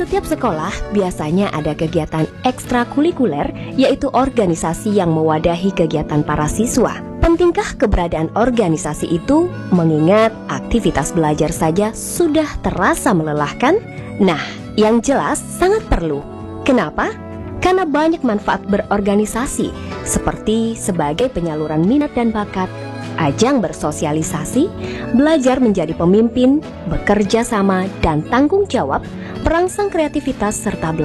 setiap sekolah biasanya ada kegiatan ekstrakurikuler, yaitu organisasi yang mewadahi kegiatan para siswa. Pentingkah keberadaan organisasi itu mengingat aktivitas belajar saja sudah terasa melelahkan? Nah, yang jelas sangat perlu. Kenapa? Karena banyak manfaat berorganisasi, seperti sebagai penyaluran minat dan bakat, ajang bersosialisasi, belajar menjadi pemimpin, bekerja sama dan tanggung jawab, perangsang kreativitas serta belajar